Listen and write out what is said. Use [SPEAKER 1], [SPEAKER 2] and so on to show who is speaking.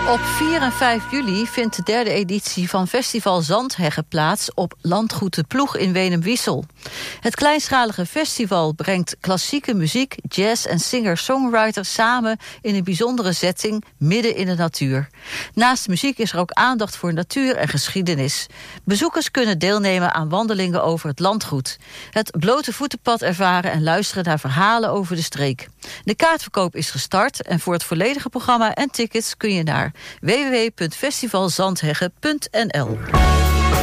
[SPEAKER 1] Op 4 en 5 juli vindt de derde editie van Festival Zandheggen plaats op Landgoed de Ploeg in Wenum-Wiesel. Het kleinschalige festival brengt klassieke muziek, jazz en singer-songwriters samen in een bijzondere setting midden in de natuur. Naast muziek is er ook aandacht voor natuur en geschiedenis. Bezoekers kunnen deelnemen aan wandelingen over het landgoed. Het blote voetenpad ervaren en luisteren naar verhalen over de streek. De kaartverkoop is gestart en voor het volledige programma en tickets kun je naar www.festivalzandheggen.nl.